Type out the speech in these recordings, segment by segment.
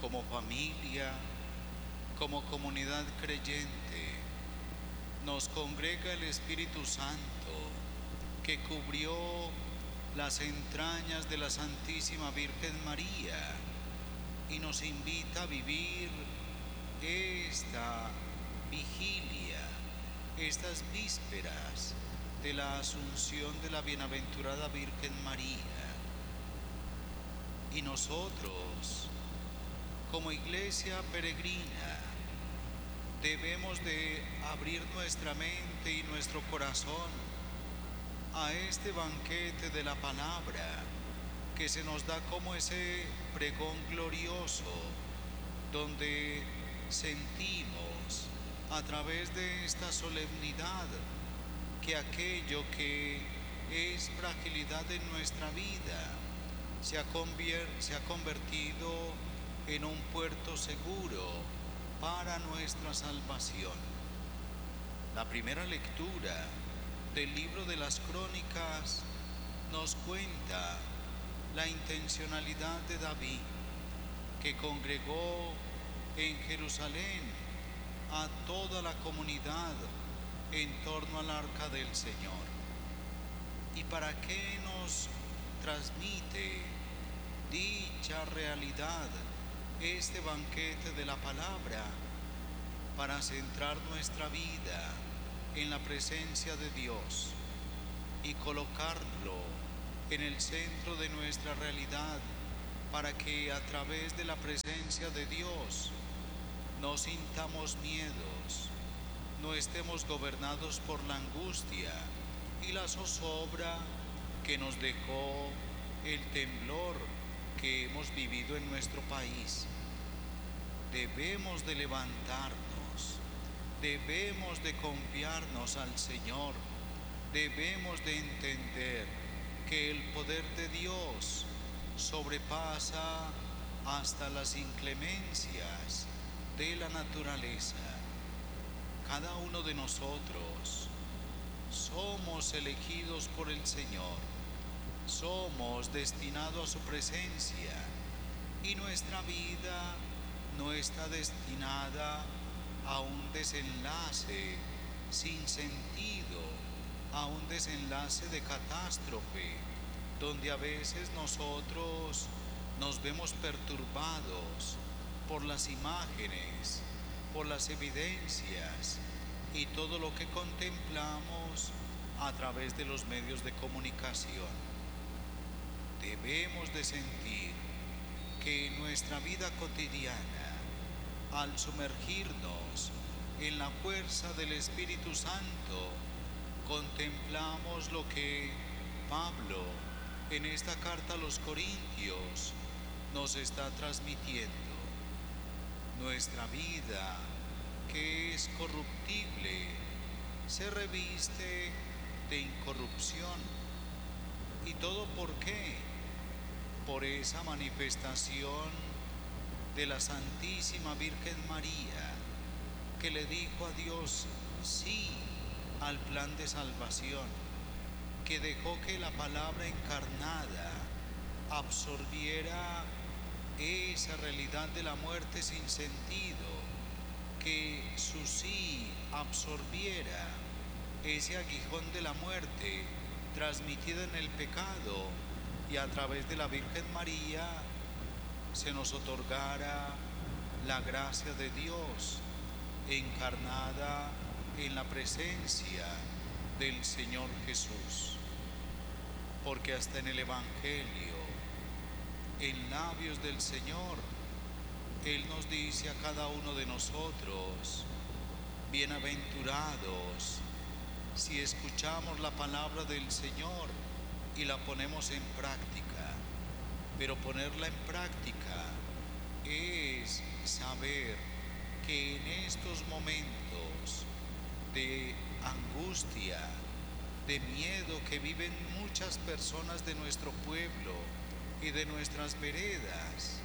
como familia, como comunidad creyente, nos congrega el Espíritu Santo que cubrió las entrañas de la Santísima Virgen María y nos invita a vivir esta vigilia, estas vísperas de la Asunción de la Bienaventurada Virgen María. Y nosotros, como iglesia peregrina, debemos de abrir nuestra mente y nuestro corazón a este banquete de la palabra que se nos da como ese pregón glorioso donde sentimos a través de esta solemnidad que aquello que es fragilidad en nuestra vida se ha convertido en un puerto seguro para nuestra salvación. La primera lectura del libro de las Crónicas nos cuenta la intencionalidad de David, que congregó en Jerusalén a toda la comunidad en torno al arca del Señor. ¿Y para qué nos transmite dicha realidad este banquete de la palabra? Para centrar nuestra vida en la presencia de Dios y colocarlo en el centro de nuestra realidad, para que a través de la presencia de Dios no sintamos miedos, no estemos gobernados por la angustia y la zozobra que nos dejó el temblor que hemos vivido en nuestro país. Debemos de levantarnos, debemos de confiarnos al Señor, debemos de entender que el poder de Dios sobrepasa hasta las inclemencias de la naturaleza. Cada uno de nosotros somos elegidos por el Señor, somos destinados a su presencia y nuestra vida no está destinada a un desenlace sin sentido, a un desenlace de catástrofe, donde a veces nosotros nos vemos perturbados por las imágenes, por las evidencias y todo lo que contemplamos a través de los medios de comunicación. Debemos de sentir que en nuestra vida cotidiana, al sumergirnos en la fuerza del Espíritu Santo, contemplamos lo que Pablo en esta carta a los Corintios nos está transmitiendo. Nuestra vida, que es corruptible, se reviste de incorrupción. ¿Y todo por qué? Por esa manifestación de la Santísima Virgen María, que le dijo a Dios sí al plan de salvación, que dejó que la palabra encarnada absorbiera esa realidad de la muerte sin sentido, que su sí absorbiera ese aguijón de la muerte transmitida en el pecado, y a través de la Virgen María se nos otorgara la gracia de Dios encarnada en la presencia del Señor Jesús. Porque hasta en el Evangelio, en labios del Señor, Él nos dice a cada uno de nosotros: bienaventurados si escuchamos la palabra del Señor y la ponemos en práctica. Pero ponerla en práctica es saber que en estos momentos de angustia, de miedo que viven muchas personas de nuestro pueblo y de nuestras veredas,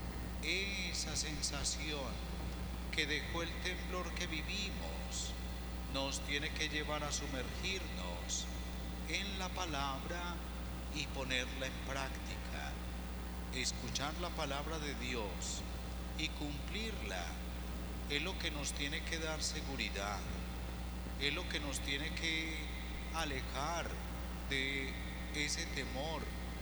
esa sensación que dejó el temblor que vivimos nos tiene que llevar a sumergirnos en la palabra y ponerla en práctica. Escuchar la palabra de Dios y cumplirla es lo que nos tiene que dar seguridad, es lo que nos tiene que alejar de ese temor,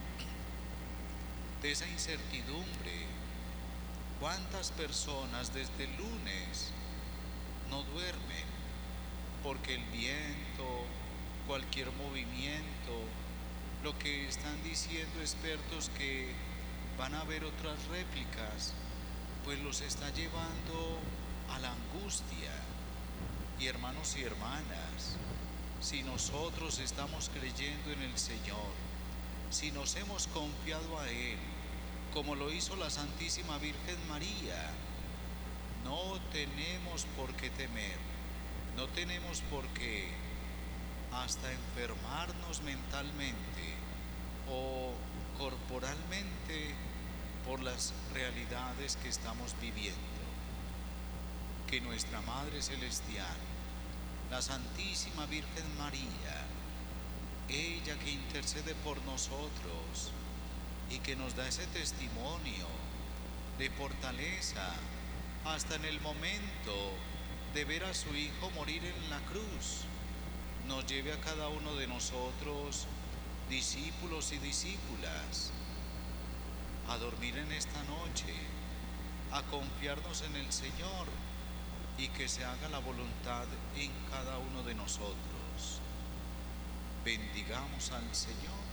de esa incertidumbre. ¿Cuántas personas desde el lunes no duermen porque el viento, cualquier movimiento, lo que están diciendo expertos que van a haber otras réplicas, pues los está llevando a la angustia? Y hermanos y hermanas, si nosotros estamos creyendo en el Señor, si nos hemos confiado a Él, como lo hizo la Santísima Virgen María, no tenemos por qué temer, no tenemos por qué hasta enfermarnos mentalmente o corporalmente por las realidades que estamos viviendo. Que nuestra Madre Celestial, la Santísima Virgen María, ella que intercede por nosotros y que nos da ese testimonio de fortaleza hasta en el momento de ver a su Hijo morir en la cruz, nos lleve a cada uno de nosotros, discípulos y discípulas, a dormir en esta noche, a confiarnos en el Señor y que se haga la voluntad en cada uno de nosotros. Bendigamos al Señor.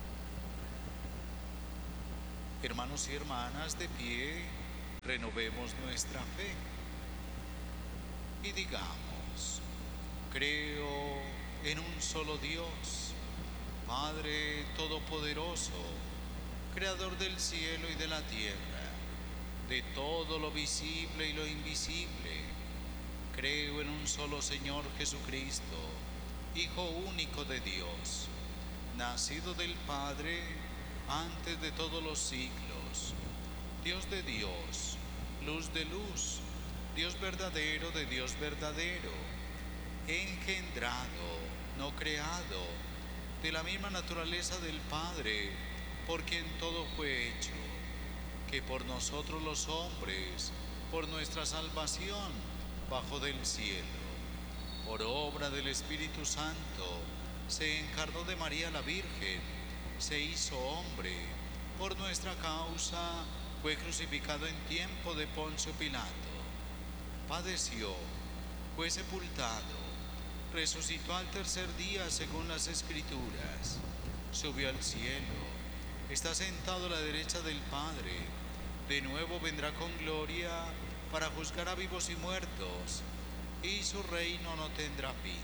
Hermanos y hermanas, de pie, renovemos nuestra fe y digamos: creo en un solo Dios, Padre Todopoderoso, Creador del cielo y de la tierra, de todo lo visible y lo invisible. Creo en un solo Señor Jesucristo, Hijo único de Dios, nacido del Padre antes de todos los siglos, Dios de Dios, luz de luz, Dios verdadero de Dios verdadero, engendrado, no creado, de la misma naturaleza del Padre, por quien todo fue hecho, que por nosotros los hombres, por nuestra salvación, bajó del cielo, por obra del Espíritu Santo, se encarnó de María la Virgen, se hizo hombre, por nuestra causa fue crucificado en tiempo de Poncio Pilato, padeció, fue sepultado, resucitó al tercer día según las Escrituras, subió al cielo, está sentado a la derecha del Padre, de nuevo vendrá con gloria para juzgar a vivos y muertos, y su reino no tendrá fin.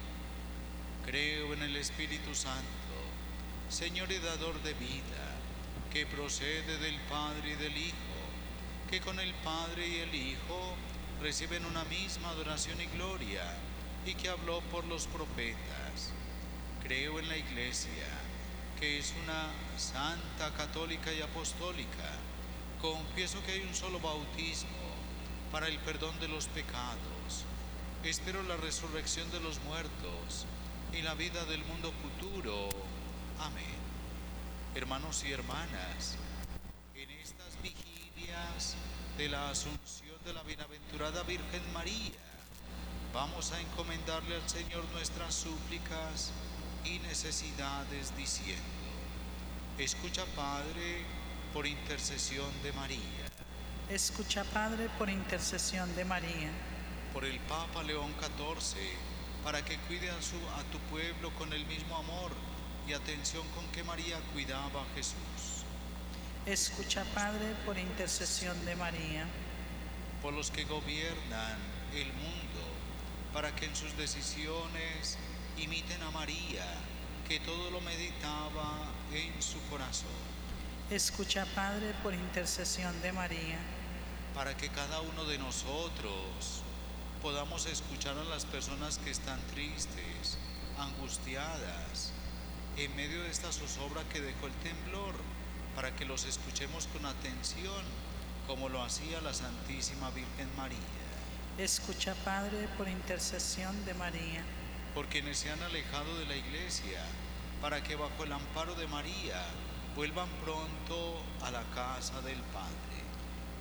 Creo en el Espíritu Santo, Señor y dador de vida, que procede del Padre y del Hijo, que con el Padre y el Hijo reciben una misma adoración y gloria, y que habló por los profetas. Creo en la Iglesia, que es una santa, católica y apostólica. Confieso que hay un solo bautismo para el perdón de los pecados. Espero la resurrección de los muertos y la vida del mundo futuro. Amén. Hermanos y hermanas, en estas vigilias de la Asunción de la Bienaventurada Virgen María, vamos a encomendarle al Señor nuestras súplicas y necesidades diciendo: escucha, Padre, por intercesión de María. Escucha, Padre, por intercesión de María. Por el Papa León XIV, para que cuide a tu pueblo con el mismo amor y atención con que María cuidaba a Jesús. Escucha, Padre, por intercesión de María. Por los que gobiernan el mundo, para que en sus decisiones imiten a María, que todo lo meditaba en su corazón. Escucha, Padre, por intercesión de María. Para que cada uno de nosotros podamos escuchar a las personas que están tristes, angustiadas, en medio de esta zozobra que dejó el temblor, para que los escuchemos con atención, como lo hacía la Santísima Virgen María. Escucha, Padre, por intercesión de María. Por quienes se han alejado de la Iglesia, para que bajo el amparo de María vuelvan pronto a la casa del Padre.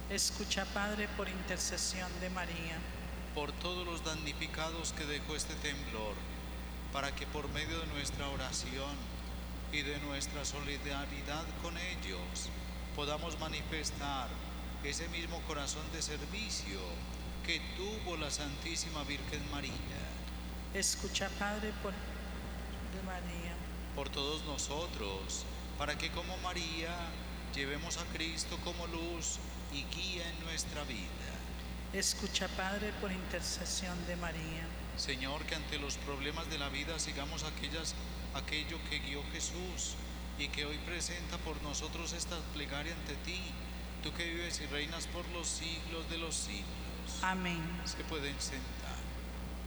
Escucha, Padre, por intercesión de María. por todos los damnificados que dejó este temblor, para que por medio de nuestra oración y de nuestra solidaridad con ellos podamos manifestar ese mismo corazón de servicio que tuvo la Santísima Virgen María. Escucha, Padre, de María. Por todos nosotros, para que como María llevemos a Cristo como luz y guía en nuestra vida. Escucha, Padre, por intercesión de María. Señor, que ante los problemas de la vida sigamos aquello que guió Jesús y que hoy presenta por nosotros esta plegaria ante ti, tú que vives y reinas por los siglos de los siglos. Amén. Se pueden sentar.